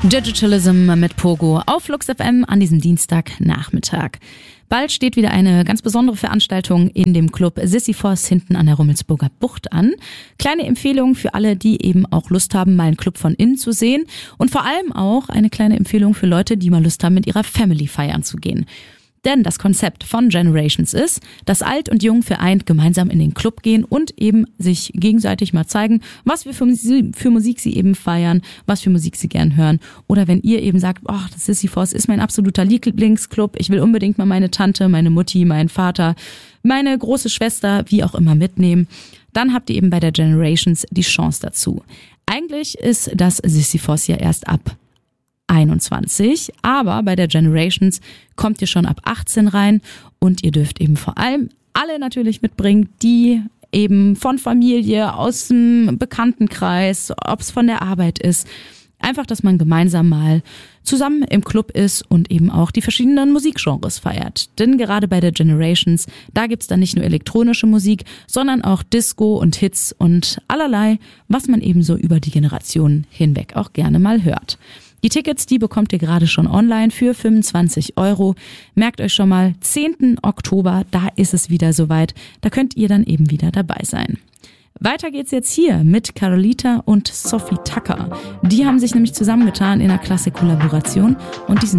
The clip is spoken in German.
Digitalism mit Pogo auf Flux FM an diesem Dienstagnachmittag. Bald steht wieder eine ganz besondere Veranstaltung in dem Club Sisyphos hinten an der Rummelsburger Bucht an. Kleine Empfehlung für alle, die eben auch Lust haben, mal einen Club von innen zu sehen. Und vor allem auch eine kleine Empfehlung für Leute, die mal Lust haben, mit ihrer Family feiern zu gehen. Denn das Konzept von Generations ist, dass Alt und Jung vereint gemeinsam in den Club gehen und eben sich gegenseitig mal zeigen, was wir für Musik sie eben feiern, was für Musik sie gern hören. Oder wenn ihr eben sagt, das Sisyphos ist mein absoluter Lieblingsclub, ich will unbedingt mal meine Tante, meine Mutti, meinen Vater, meine große Schwester, wie auch immer mitnehmen, dann habt ihr eben bei der Generations die Chance dazu. Eigentlich ist das Sisyphos ja erst ab 21, aber bei der Generations kommt ihr schon ab 18 rein und ihr dürft eben vor allem alle natürlich mitbringen, die eben von Familie, aus dem Bekanntenkreis, ob es von der Arbeit ist. Einfach, dass man gemeinsam mal zusammen im Club ist und eben auch die verschiedenen Musikgenres feiert. Denn gerade bei der Generations, da gibt's dann nicht nur elektronische Musik, sondern auch Disco und Hits und allerlei, was man eben so über die Generationen hinweg auch gerne mal hört. Die Tickets, die bekommt ihr gerade schon online für 25 €. Merkt euch schon mal, 10. Oktober, da ist es wieder soweit. Da könnt ihr dann eben wieder dabei sein. Weiter geht's jetzt hier mit Carolita und Sophie Tucker. Die haben sich nämlich zusammengetan in einer klasse Kollaboration und diesen